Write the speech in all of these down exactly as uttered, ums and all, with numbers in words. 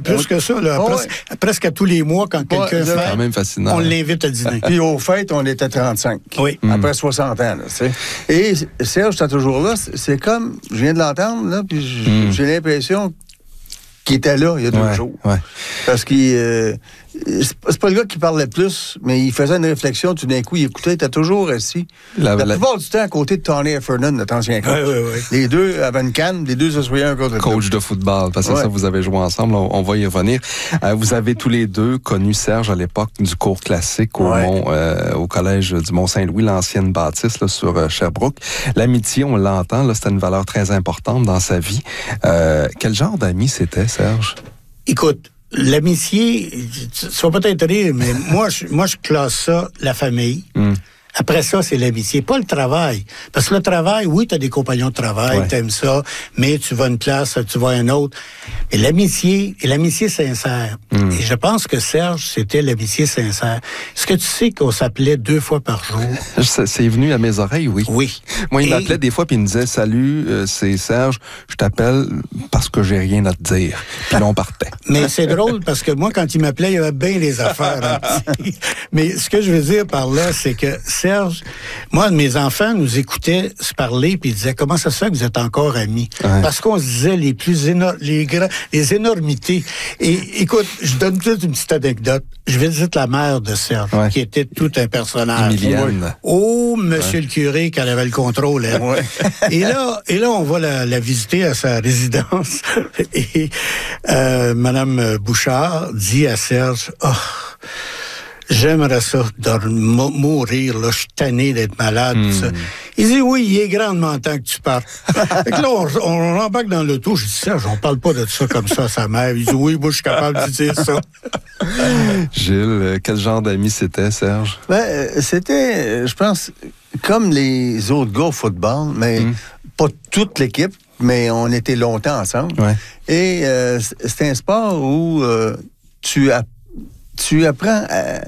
plus que ça, là. Oh, presque, ouais. presque à tous les mois, quand Ouais, quelqu'un c'est fait, quand même fascinant. on l'invite à dîner. Puis aux fêtes, on était trente-cinq. Oui. Après soixante ans, là, tu sais. Et Serge, t'as toujours là. C'est comme, je viens de l'entendre, là, puis j- Mm. j'ai l'impression qu'il était là il y a deux Ouais, jours. ouais. Parce qu'il... euh, c'est c'est pas le gars qui parlait plus, mais il faisait une réflexion, tout d'un coup, il écoutait, il était toujours assis. La- La, la- plupart du temps, à côté de Tony Heffernan, notre ancien coach. Oui, oui, oui. Les deux avaient une canne, les deux s'assoyaient un côté de l'autre. Coach de football, parce que Ouais. ça, vous avez joué ensemble, on, on va y revenir. Euh, vous avez tous les deux connu Serge à l'époque du cours classique au, Ouais. Mont, euh, au collège du Mont-Saint-Louis, l'ancienne bâtisse là, sur euh, Sherbrooke. L'amitié, on l'entend, là, c'était une valeur très importante dans sa vie. Euh, quel genre d'ami c'était, Serge? Écoute, l'amitié, tu tu vas peut-être rire, mais moi, je, moi, je classe ça, la famille. Mm. Après ça, c'est l'amitié, pas le travail. Parce que le travail, oui, tu as des compagnons de travail, Ouais. t'aimes ça, mais tu vas à une place, tu vas à une autre. Mais l'amitié, et l'amitié sincère. Mm. Et je pense que Serge, c'était l'amitié sincère. Est-ce que tu sais qu'on s'appelait deux fois par jour? C'est c'est venu à mes oreilles, oui. Oui. Moi, il Et- m'appelait des fois, puis il me disait « Salut, euh, c'est Serge, je t'appelle parce que j'ai rien à te dire. » Puis là, on partait. Mais c'est drôle parce que moi, quand il m'appelait, il y avait bien les affaires. hein. Mais ce que je veux dire par là, c'est que Serge, moi, mes enfants nous écoutaient se parler puis ils disaient comment ça se fait que vous êtes encore amis? Ouais. Parce qu'on se disait les plus éno- les, gra- les énormités. Et écoute, je donne toute une petite anecdote. Je visite la mère de Serge, Ouais. qui était tout un personnage. Emilienne. Oh, monsieur le curé, qui avait le contrôle. elle. Ouais. Et là, et là, on va la, la visiter à sa résidence. Et euh, Madame Bouchard dit à Serge, oh, j'aimerais ça de mou- mourir, là, je suis tanné d'être malade. tout ça. Il dit, oui, il est grandement temps que tu partes. Fait que là, on, on embarque dans l'auto. Je dis, Serge, on parle pas de ça comme ça à sa mère. Il dit, oui, moi, je suis capable de dire ça. Gilles, euh, quel genre d'ami c'était, Serge? Ben, euh, c'était, euh, je pense, comme les autres gars au football, mais Mm. pas toute l'équipe, mais on était longtemps ensemble. Ouais. Et euh, c- c'est un sport où euh, tu, app- tu apprends à,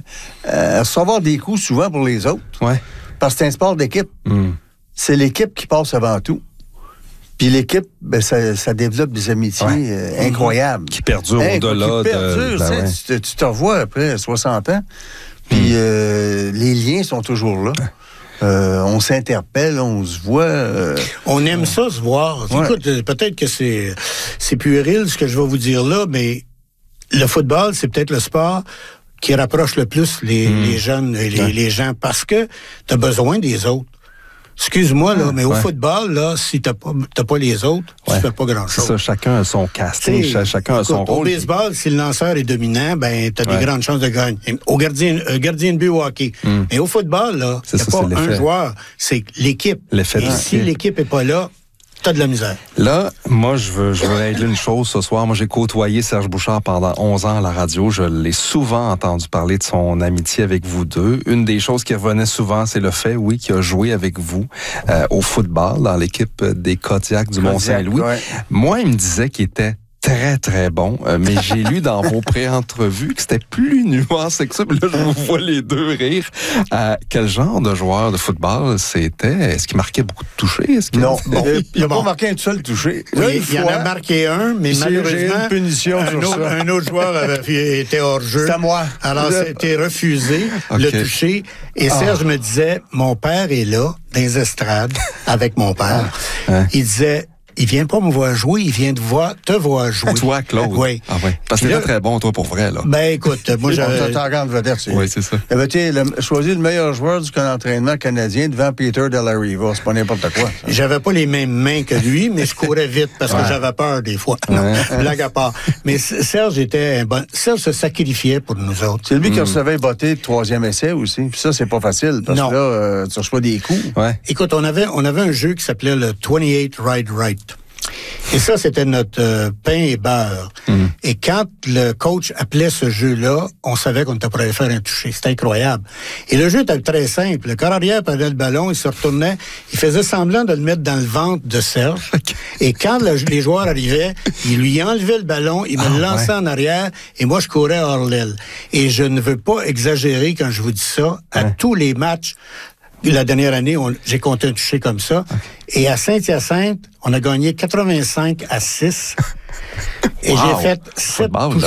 à recevoir des coups souvent pour les autres. Ouais. Parce que c'est un sport d'équipe. Mm. C'est l'équipe qui passe avant tout. Puis l'équipe, ben, ça, ça développe des amitiés Ouais. euh, incroyables. Qui perdure Hey, au-delà qui de... perdure, ben tu sais, ouais. tu, te- tu te revois après soixante ans, puis euh, les liens sont toujours là. Euh, on s'interpelle, on se voit. euh, On aime ça, se voir. Ouais. Écoute, euh, peut-être que c'est, c'est puéril ce que je vais vous dire là, mais le football, c'est peut-être le sport qui rapproche le plus les, les jeunes et les, Ouais. les gens parce que tu as besoin des autres. Excuse-moi, là, mais au Ouais. football, là, si t'as pas, t'as pas les autres, Ouais. tu fais pas C'est grand-chose. ça, chacun a son casting, T'sais, cha- chacun a son écoute, Au rôle. baseball, si le lanceur est dominant, ben t'as Ouais. des grandes chances de gagner. Au gardien, euh, gardien de but au hockey. Mais au football, là, C'est il n'y a ça, pas c'est un l'effet. joueur, c'est l'équipe. L'effet Et de si l'équipe. l'équipe est pas là, t'as de la misère. Là, moi, je veux, je veux régler une chose ce soir. Moi, j'ai côtoyé Serge Bouchard pendant onze ans à la radio. Je l'ai souvent entendu parler de son amitié avec vous deux. Une des choses qui revenait souvent, c'est le fait, oui, qu'il a joué avec vous euh, au football dans l'équipe des Kodiaks du Mont-Saint-Louis. ouais. Moi, il me disait qu'il était très, très bon, euh, mais j'ai lu dans vos pré-entrevues que c'était plus nuancé que ça. Puis là, je vous vois les deux rire. Euh, quel genre de joueur de football c'était? Est-ce qu'il marquait beaucoup de touchés? Est-ce qu'il... Non, Bon, euh, il n'a bon. pas marqué un seul touché. Oui, Une il y en fois, a marqué un, mais j'ai- malheureusement, j'ai une punition un, sur autre, ça. un autre joueur avait été hors jeu. C'est à moi. Alors, Le- ça a été refusé, Ok. le toucher. Et Serge me disait, mon père est là, dans les estrades, avec mon père. Ouais. Il disait, il vient pas me voir jouer, il vient te voir, te voir jouer. Toi, Claude? Oui. Ah ouais. Parce que Puis t'étais là- très bon, toi, pour vrai, là. Ben, écoute, moi, On j'avais... t'a grande vedette, c'est Oui, c'est ça. Il avait été le- choisi le meilleur joueur du camp d'entraînement canadien devant Peter Della-Riva. C'est pas n'importe quoi. ça. J'avais pas les mêmes mains que lui, mais je courais vite parce que j'avais peur des fois. Non, blague à part. Mais Serge était un bon... Serge se sacrifiait pour nous autres. C'est lui qui recevait botter de troisième essai aussi. Puis ça, c'est pas facile parce Non. que là, euh, tu reçois des coups. Ouais. Écoute, on avait, on avait un jeu qui s'appelait le vingt-huit Ride Right. Et ça, c'était notre euh, pain et beurre. Et quand le coach appelait ce jeu-là, on savait qu'on était pour aller faire un toucher. C'était incroyable. Et le jeu était très simple. Le corps arrière prenait le ballon, il se retournait, il faisait semblant de le mettre dans le ventre de Serge. Et quand le- les joueurs arrivaient, il lui enlevait le ballon, il me Ah, le lançait ouais. en arrière, et moi, je courais hors l'aile. Et je ne veux pas exagérer quand je vous dis ça. À Ouais. tous les matchs, la dernière année, on- j'ai compté un toucher comme ça. Et à Saint-Hyacinthe, on a gagné quatre-vingt-cinq à six. Et Wow. j'ai fait sept Football, là.